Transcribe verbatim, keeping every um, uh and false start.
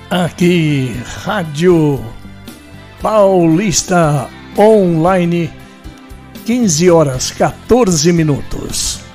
Aqui, Rádio Paulista Online, quinze horas, quatorze minutos.